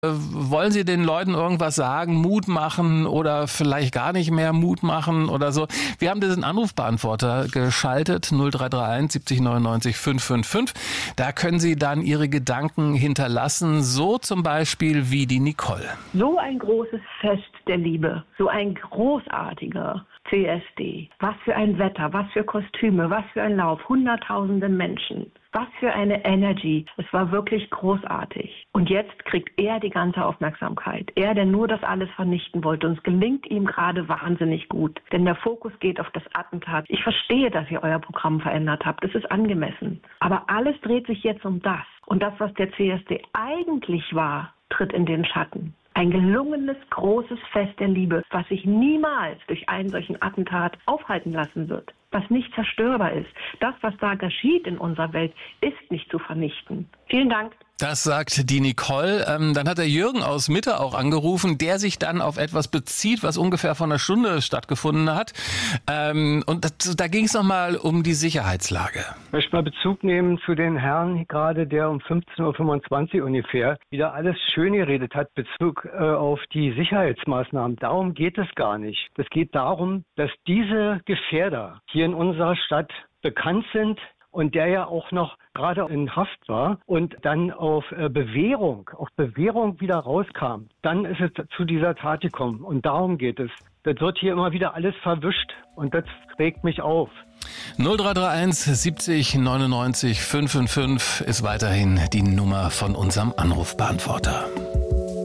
Wollen Sie den Leuten irgendwas sagen, Mut machen oder vielleicht gar nicht mehr Mut machen oder so? Wir haben diesen Anrufbeantworter geschaltet, 0331 70 99 555. Da können Sie dann Ihre Gedanken hinterlassen, so zum Beispiel wie die Nicole. So ein großes Fest der Liebe, so ein großartiger CSD. Was für ein Wetter, was für Kostüme, was für ein Lauf, Hunderttausende Menschen. Was für eine Energy. Es war wirklich großartig. Und jetzt kriegt er die ganze Aufmerksamkeit. Er, der nur das alles vernichten wollte. Und es gelingt ihm gerade wahnsinnig gut. Denn der Fokus geht auf das Attentat. Ich verstehe, dass ihr euer Programm verändert habt. Es ist angemessen. Aber alles dreht sich jetzt um das. Und das, was der CSD eigentlich war, tritt in den Schatten. Ein gelungenes, großes Fest der Liebe, was sich niemals durch einen solchen Attentat aufhalten lassen wird. Was nicht zerstörbar ist. Das, was da geschieht in unserer Welt, ist nicht zu vernichten. Vielen Dank. Das sagt die Nicole. Dann hat der Jürgen aus Mitte auch angerufen, der sich dann auf etwas bezieht, was ungefähr vor einer Stunde stattgefunden hat. Da ging es nochmal um die Sicherheitslage. Ich möchte mal Bezug nehmen zu den Herrn gerade, der um 15.25 Uhr ungefähr wieder alles schön geredet hat, Bezug auf die Sicherheitsmaßnahmen. Darum geht es gar nicht. Es geht darum, dass diese Gefährder hier in unserer Stadt bekannt sind, und der ja auch noch gerade in Haft war und dann auf Bewährung wieder rauskam, dann ist es zu dieser Tat gekommen. Und darum geht es. Das wird hier immer wieder alles verwischt und das regt mich auf. 0331 70 99 555 ist weiterhin die Nummer von unserem Anrufbeantworter.